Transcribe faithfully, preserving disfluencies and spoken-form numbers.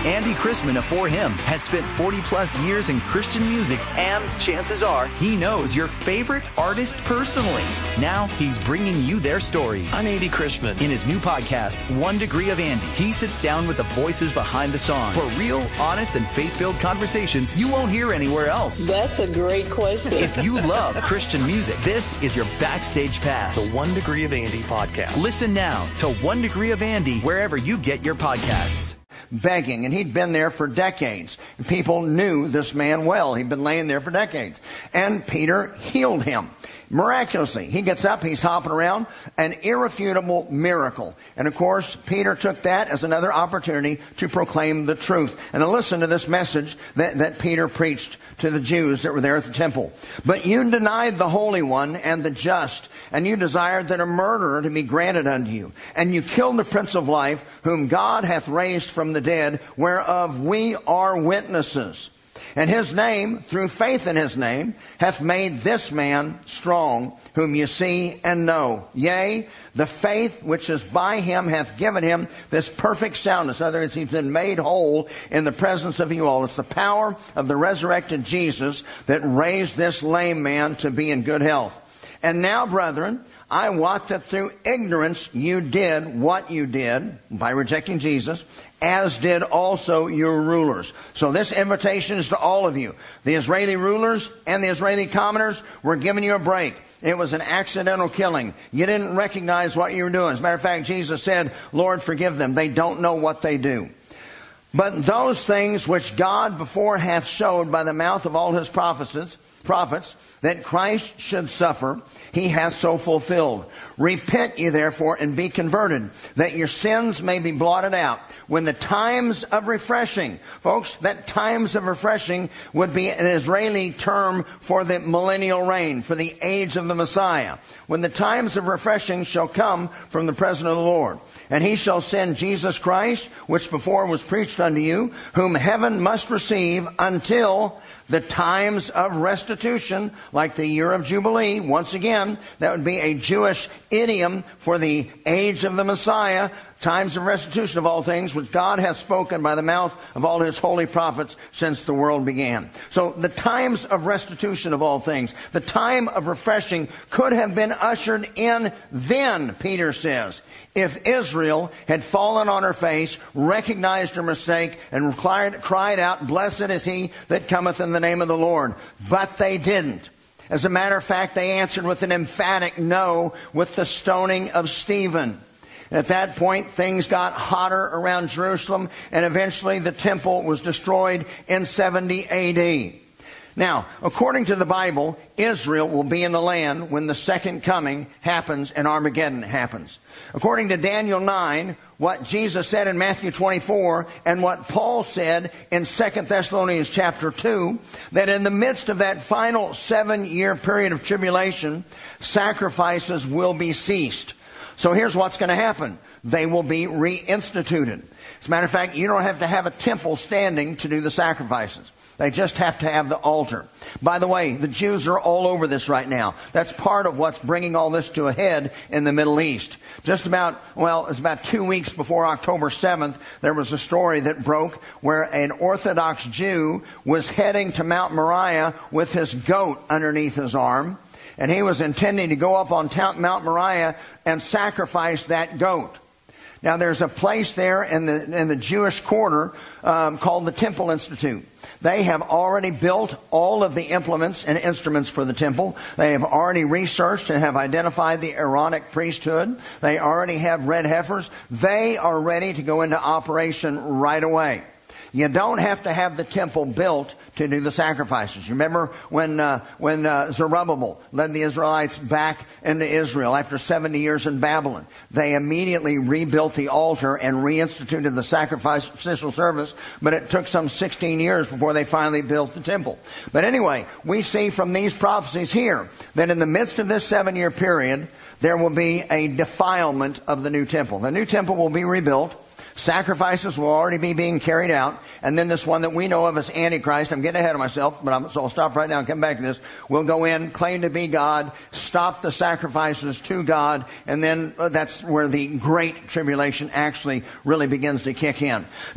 Andy Chrisman of For Him has spent forty plus years in Christian music, and chances are he knows your favorite artist personally. Now he's bringing you their stories. I'm Andy Chrisman. In his new podcast, One Degree of Andy, he sits down with the voices behind the songs for real, honest, and faith-filled conversations you won't hear anywhere else. That's a great question. If you love Christian music, this is your backstage pass. The One Degree of Andy podcast. Listen now to One Degree of Andy wherever you get your podcasts. Begging, and he'd been there for decades. People knew this man well. He'd been laying there for decades. And Peter healed him. Miraculously, he gets up, he's hopping around, an irrefutable miracle. And of course, Peter took that as another opportunity to proclaim the truth. And to listen to this message that, that Peter preached to the Jews that were there at the temple. But you denied the Holy One and the just, and you desired that a murderer to be granted unto you. And you killed the Prince of Life, whom God hath raised from the dead, whereof we are witnesses. And his name, through faith in his name, hath made this man strong, whom you see and know. Yea, the faith which is by him hath given him this perfect soundness. In other words, he's been made whole in the presence of you all. It's the power of the resurrected Jesus that raised this lame man to be in good health. And now, brethren, I wot that through ignorance you did what you did by rejecting Jesus, as did also your rulers. So this invitation is to all of you. The Israeli rulers and the Israeli commoners were giving you a break. It was an accidental killing. You didn't recognize what you were doing. As a matter of fact, Jesus said, Lord, forgive them. They don't know what they do. But those things which God before hath showed by the mouth of all his prophets, prophets, that Christ should suffer, he hath so fulfilled. Repent ye therefore and be converted, that your sins may be blotted out, when the times of refreshing, folks, that times of refreshing would be an Israeli term for the millennial reign, for the age of the Messiah. When the times of refreshing shall come from the presence of the Lord. And he shall send Jesus Christ, which before was preached unto you, whom heaven must receive until the times of restitution, like the year of Jubilee. Once again, that would be a Jewish idiom for the age of the Messiah. Times of restitution of all things, which God has spoken by the mouth of all his holy prophets since the world began. So the times of restitution of all things, the time of refreshing could have been ushered in then, Peter says, if Israel had fallen on her face, recognized her mistake, and cried, cried out, blessed is he that cometh in the name of the Lord. But they didn't. As a matter of fact, they answered with an emphatic no with the stoning of Stephen. At that point, things got hotter around Jerusalem, and eventually the temple was destroyed in seventy A D. Now, according to the Bible, Israel will be in the land when the second coming happens and Armageddon happens. According to Daniel nine, what Jesus said in Matthew twenty-four, and what Paul said in Second Thessalonians chapter two, that in the midst of that final seven-year period of tribulation, sacrifices will be ceased. So here's what's going to happen. They will be reinstituted. As a matter of fact, you don't have to have a temple standing to do the sacrifices. They just have to have the altar. By the way, the Jews are all over this right now. That's part of what's bringing all this to a head in the Middle East. Just about, well, it's about two weeks before October seventh, there was a story that broke where an Orthodox Jew was heading to Mount Moriah with his goat underneath his arm. And he was intending to go up on Mount Moriah and sacrifice that goat. Now, there's a place there in the in the Jewish quarter um, called the Temple Institute. They have already built all of the implements and instruments for the temple. They have already researched and have identified the Aaronic priesthood. They already have red heifers. They are ready to go into operation right away. You don't have to have the temple built to do the sacrifices. You remember when uh, when uh, Zerubbabel led the Israelites back into Israel after seventy years in Babylon. They immediately rebuilt the altar and reinstituted the sacrificial service, but it took some sixteen years before they finally built the temple. But anyway, we see from these prophecies here that in the midst of this seven-year period, there will be a defilement of the new temple. The new temple will be rebuilt. Sacrifices will already be being carried out. And then this one that we know of as Antichrist, I'm getting ahead of myself, but I'm, so I'll stop right now and come back to this, will go in, claim to be God, stop the sacrifices to God, and then that's where the Great Tribulation actually really begins to kick in.